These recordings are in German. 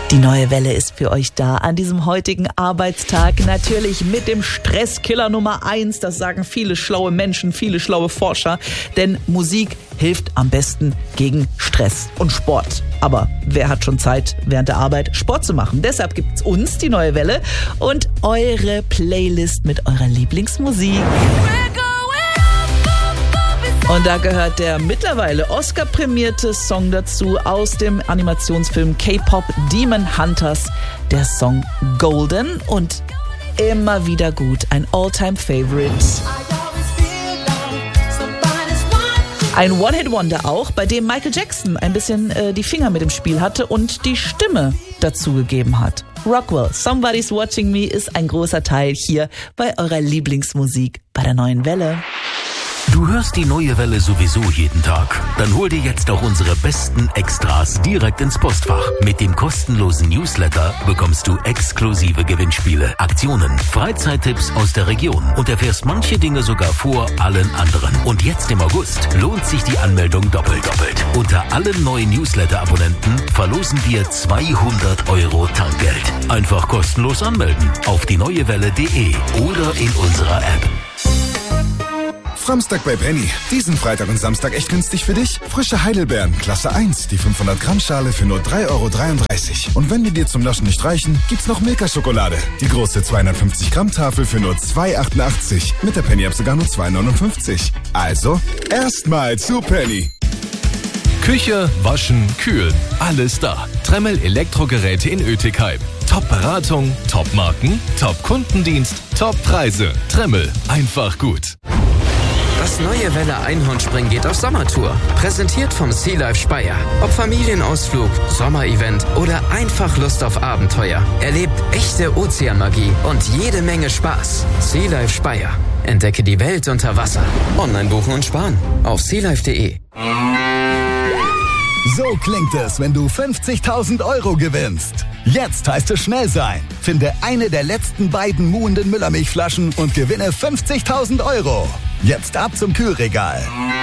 Die neue Welle ist für euch da an diesem heutigen Arbeitstag. Natürlich mit dem Stresskiller Nummer 1. Das sagen viele schlaue Menschen, viele schlaue Forscher. Denn Musik hilft am besten gegen Stress und Sport. Aber wer hat schon Zeit, während der Arbeit Sport zu machen? Deshalb gibt's uns, die neue Welle, und eure Playlist mit eurer Lieblingsmusik. Und da gehört der mittlerweile Oscar-prämierte Song dazu aus dem Animationsfilm K-Pop Demon Hunters, der Song Golden, und immer wieder gut, ein All-Time-Favorite. Ein One-Hit-Wonder auch, bei dem Michael Jackson ein bisschen die Finger mit dem Spiel hatte und die Stimme dazu gegeben hat. Rockwell, Somebody's Watching Me ist ein großer Teil hier bei eurer Lieblingsmusik bei der neuen Welle. Du hörst die neue Welle sowieso jeden Tag. Dann hol dir jetzt auch unsere besten Extras direkt ins Postfach. Mit dem kostenlosen Newsletter bekommst du exklusive Gewinnspiele, Aktionen, Freizeittipps aus der Region und erfährst manche Dinge sogar vor allen anderen. Und jetzt im August lohnt sich die Anmeldung doppelt. Unter allen neuen Newsletter-Abonnenten verlosen wir 200 € Tankgeld. Einfach kostenlos anmelden auf dieneuewelle.de oder in unserer App. Samstag bei Penny. Diesen Freitag und Samstag echt günstig für dich? Frische Heidelbeeren, Klasse 1, die 500 Gramm Schale für nur 3,33 €. Und wenn die dir zum Naschen nicht reichen, gibt's noch Milka-Schokolade. Die große 250 Gramm Tafel für nur 2,88 €. Mit der Penny-App sogar nur 2,59 €. Also, erstmal zu Penny. Küche, Waschen, Kühlen, alles da. Tremmel Elektrogeräte in Oetikheim. Top-Beratung, Top-Marken, Top-Kundendienst, Top-Preise. Tremmel, einfach gut. Das neue Welle Einhornspringen geht auf Sommertour. Präsentiert vom Sea Life Speyer. Ob Familienausflug, Sommerevent oder einfach Lust auf Abenteuer. Erlebt echte Ozeanmagie und jede Menge Spaß. Sea Life Speyer. Entdecke die Welt unter Wasser. Online buchen und sparen auf sealife.de. So klingt es, wenn du 50.000 € gewinnst. Jetzt heißt es schnell sein. Finde eine der letzten beiden muhenden Müllermilchflaschen und gewinne 50.000 €. Jetzt ab zum Kühlregal.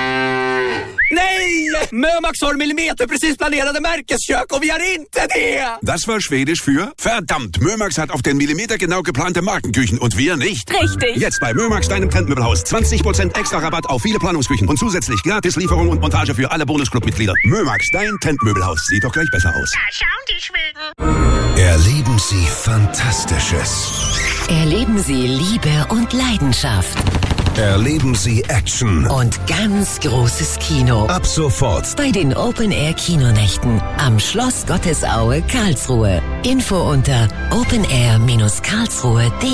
Nej! Mömax har millimeterprecis planerade märkeskök och vi har inte det! Das war Schwedisch für verdammt. Mömax hat auf den Millimeter genau geplante Markenküchen und wir nicht. Richtig. Jetzt bei Mömax, deinem Trendmöbelhaus. 20% extra Rabatt auf viele Planungsküchen und zusätzlich gratis Lieferung und Montage für alle Bonusclub-Mitglieder. Mömax, dein Trendmöbelhaus. Sieht doch gleich besser aus. Da schauen die Schweden. Erleben Sie Fantastisches. Erleben Sie Liebe und Leidenschaft. Erleben Sie Action. Und ganz großes Kino. Ab sofort Bei den Open-Air-Kinonächten am Schloss Gottesaue, Karlsruhe. Info unter openair-karlsruhe.de.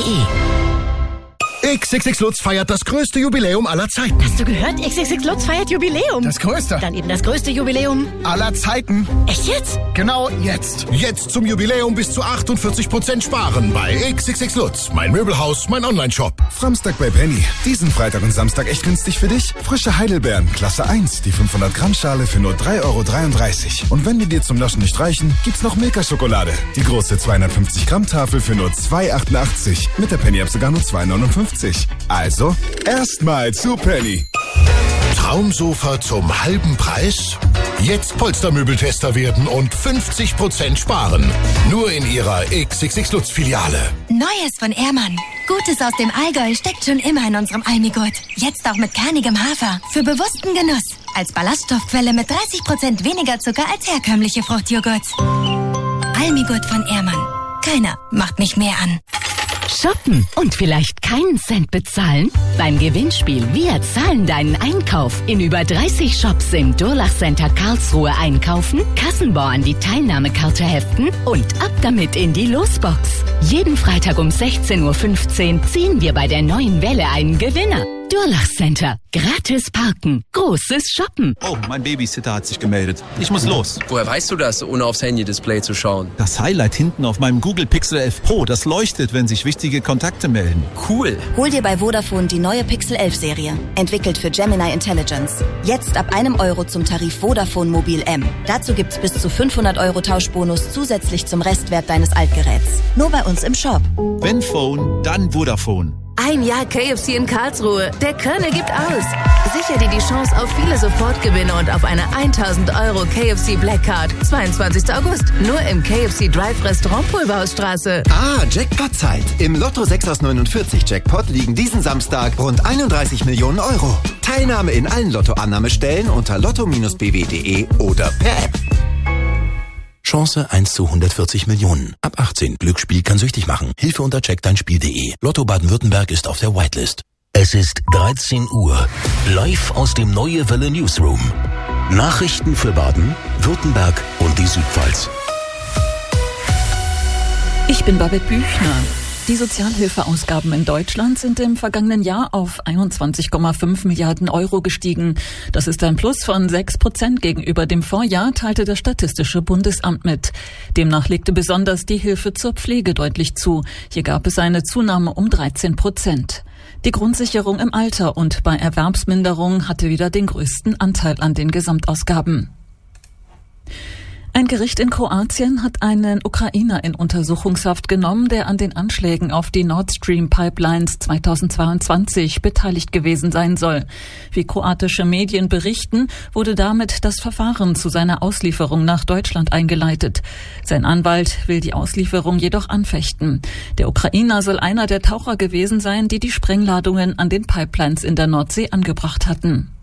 XXX Lutz feiert das größte Jubiläum aller Zeiten. Hast du gehört? XXX Lutz feiert Jubiläum. Das größte? Dann eben das größte Jubiläum aller Zeiten. Echt jetzt? Genau jetzt. Jetzt zum Jubiläum bis zu 48% sparen bei XXX Lutz. Mein Möbelhaus, mein Online-Shop. Samstag bei Penny. Diesen Freitag und Samstag echt günstig für dich? Frische Heidelbeeren, Klasse 1, die 500 Gramm Schale für nur 3,33 €. Und wenn die dir zum Naschen nicht reichen, gibt's noch Milka-Schokolade. Die große 250 Gramm Tafel für nur 2,88 €. Mit der Penny-App sogar nur 2,59 €. Also, erstmal zu Penny. Traumsofa zum halben Preis? Jetzt Polstermöbeltester werden und 50% sparen. Nur in ihrer XXX Lutz Filiale. Neues von Ehrmann. Gutes aus dem Allgäu steckt schon immer in unserem Almigurt. Jetzt auch mit kernigem Hafer. Für bewussten Genuss. Als Ballaststoffquelle mit 30% weniger Zucker als herkömmliche Fruchtjoghurts. Almigurt von Ehrmann. Keiner macht mich mehr an. Shoppen und vielleicht keinen Cent bezahlen? Beim Gewinnspiel Wir zahlen deinen Einkauf in über 30 Shops im Durlach Center Karlsruhe einkaufen, Kassenbon an die Teilnahmekarte heften und ab damit in die Losbox. Jeden Freitag um 16:15 Uhr ziehen wir bei der neuen Welle einen Gewinner. Durlach Center. Gratis parken. Großes Shoppen. Oh, mein Babysitter hat sich gemeldet. Ich muss los. Woher weißt du das, ohne aufs Handy-Display zu schauen? Das Highlight hinten auf meinem Google Pixel 11 Pro, das leuchtet, wenn sich wichtige Kontakte melden. Cool. Hol dir bei Vodafone die neue Pixel 11 Serie. Entwickelt für Gemini Intelligence. Jetzt ab €1 zum Tarif Vodafone Mobil M. Dazu gibt's bis zu 500 € Tauschbonus zusätzlich zum Restwert deines Altgeräts. Nur bei uns im Shop. Wenn Phone, dann Vodafone. Ein Jahr KFC in Karlsruhe. Der Körner gibt aus. Sicher dir die Chance auf viele Sofortgewinne und auf eine 1.000 € KFC Black Card. 22. August. Nur im KFC Drive Restaurant Pulverhausstraße. Jackpot-Zeit. Im Lotto 6 aus 49 Jackpot liegen diesen Samstag rund 31 Millionen €. Teilnahme in allen Lottoannahmestellen unter lotto-bw.de oder per App. Chance 1 zu 140 Millionen. Ab 18. Glücksspiel kann süchtig machen. Hilfe unter checkdeinspiel.de. Lotto Baden-Württemberg ist auf der Whitelist. Es ist 13 Uhr. Live aus dem Neue Welle Newsroom. Nachrichten für Baden, Württemberg und die Südpfalz. Ich bin Babette Büchner. Die Sozialhilfeausgaben in Deutschland sind im vergangenen Jahr auf 21,5 Milliarden € gestiegen. Das ist ein Plus von 6% gegenüber dem Vorjahr, teilte das Statistische Bundesamt mit. Demnach legte besonders die Hilfe zur Pflege deutlich zu. Hier gab es eine Zunahme um 13%. Die Grundsicherung im Alter und bei Erwerbsminderung hatte wieder den größten Anteil an den Gesamtausgaben. Ein Gericht in Kroatien hat einen Ukrainer in Untersuchungshaft genommen, der an den Anschlägen auf die Nord Stream Pipelines 2022 beteiligt gewesen sein soll. Wie kroatische Medien berichten, wurde damit das Verfahren zu seiner Auslieferung nach Deutschland eingeleitet. Sein Anwalt will die Auslieferung jedoch anfechten. Der Ukrainer soll einer der Taucher gewesen sein, die die Sprengladungen an den Pipelines in der Nordsee angebracht hatten.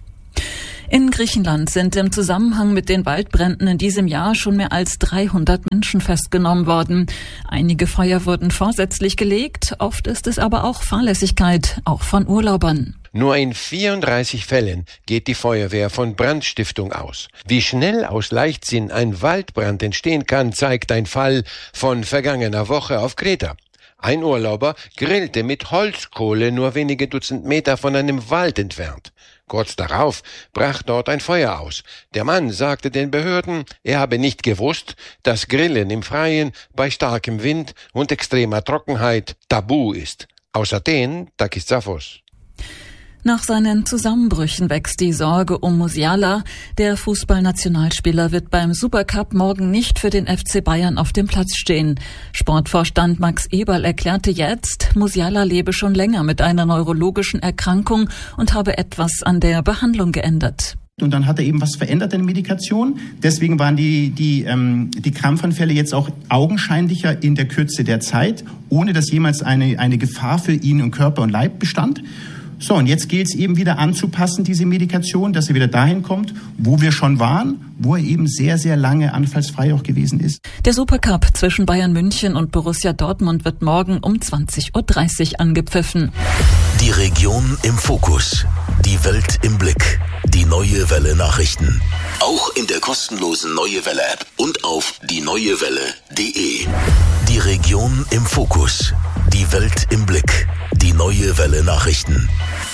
In Griechenland sind im Zusammenhang mit den Waldbränden in diesem Jahr schon mehr als 300 Menschen festgenommen worden. Einige Feuer wurden vorsätzlich gelegt, oft ist es aber auch Fahrlässigkeit, auch von Urlaubern. Nur in 34 Fällen geht die Feuerwehr von Brandstiftung aus. Wie schnell aus Leichtsinn ein Waldbrand entstehen kann, zeigt ein Fall von vergangener Woche auf Kreta. Ein Urlauber grillte mit Holzkohle nur wenige Dutzend Meter von einem Wald entfernt. Kurz darauf brach dort ein Feuer aus. Der Mann sagte den Behörden, er habe nicht gewusst, dass Grillen im Freien bei starkem Wind und extremer Trockenheit tabu ist. Aus Athen, Takis Zaphos. Nach seinen Zusammenbrüchen wächst die Sorge um Musiala. Der Fußballnationalspieler wird beim Supercup morgen nicht für den FC Bayern auf dem Platz stehen. Sportvorstand Max Eberl erklärte jetzt, Musiala lebe schon länger mit einer neurologischen Erkrankung und habe etwas an der Behandlung geändert. Und dann hat er eben was verändert in der Medikation. Deswegen waren die Krampfanfälle jetzt auch augenscheinlicher in der Kürze der Zeit, ohne dass jemals eine Gefahr für ihn im Körper und Leib bestand. So, und jetzt gilt es eben wieder anzupassen, diese Medikation, dass er wieder dahin kommt, wo wir schon waren, wo er eben sehr, sehr lange anfallsfrei auch gewesen ist. Der Supercup zwischen Bayern München und Borussia Dortmund wird morgen um 20.30 Uhr angepfiffen. Die Region im Fokus. Die Welt im Blick. Die Neue Welle Nachrichten. Auch in der kostenlosen Neue Welle App und auf dieneuewelle.de. Die Region im Fokus. Die Welt im Blick. Die Neue Welle Nachrichten.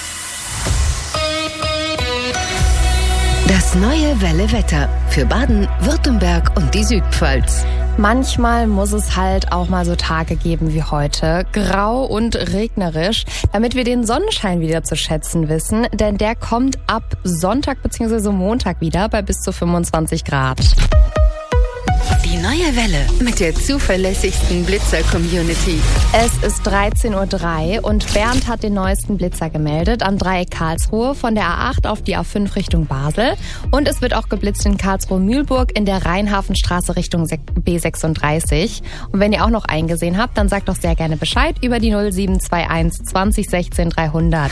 Das Neue Welle Wetter für Baden, Württemberg und die Südpfalz. Manchmal muss es halt auch mal so Tage geben wie heute, grau und regnerisch, damit wir den Sonnenschein wieder zu schätzen wissen, denn der kommt ab Sonntag bzw. Montag wieder bei bis zu 25 Grad. Die Neue Welle mit der zuverlässigsten Blitzer-Community. Es ist 13.03 Uhr und Bernd hat den neuesten Blitzer gemeldet am Dreieck Karlsruhe von der A8 auf die A5 Richtung Basel. Und es wird auch geblitzt in Karlsruhe-Mühlburg in der Rheinhafenstraße Richtung B36. Und wenn ihr auch noch eingesehen habt, dann sagt doch sehr gerne Bescheid über die 0721 20 16 300.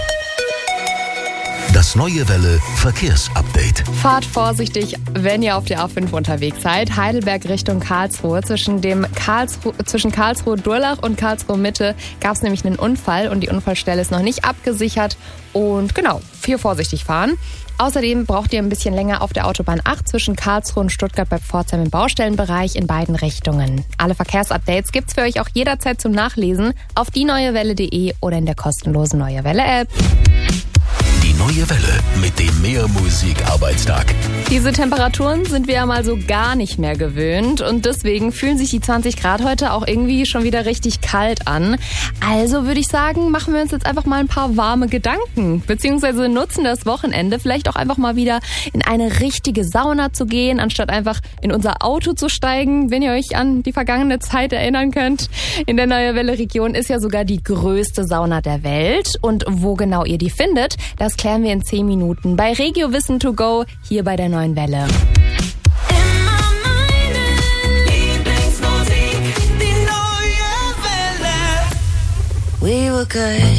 Das Neue Welle Verkehrsupdate. Fahrt vorsichtig, wenn ihr auf der A5 unterwegs seid. Heidelberg Richtung Karlsruhe. Zwischen Karlsruhe-Durlach und Karlsruhe-Mitte gab es nämlich einen Unfall und die Unfallstelle ist noch nicht abgesichert. Und genau, viel vorsichtig fahren. Außerdem braucht ihr ein bisschen länger auf der Autobahn 8 zwischen Karlsruhe und Stuttgart bei Pforzheim im Baustellenbereich in beiden Richtungen. Alle Verkehrsupdates gibt's für euch auch jederzeit zum Nachlesen auf dieneuewelle.de oder in der kostenlosen Neue Welle App. Die neue Welle mit dem Mehr-Musik-Arbeitstag. Diese Temperaturen sind wir ja mal so gar nicht mehr gewöhnt und deswegen fühlen sich die 20 Grad heute auch irgendwie schon wieder richtig kalt an. Also würde ich sagen, machen wir uns jetzt einfach mal ein paar warme Gedanken, beziehungsweise nutzen das Wochenende vielleicht auch einfach mal wieder in eine richtige Sauna zu gehen, anstatt einfach in unser Auto zu steigen, wenn ihr euch an die vergangene Zeit erinnern könnt. In der Neue Welle Region ist ja sogar die größte Sauna der Welt und wo genau ihr die findet, das klären wir in 10 Minuten bei Regio Wissen to go hier bei der Neuen Welle. We were good.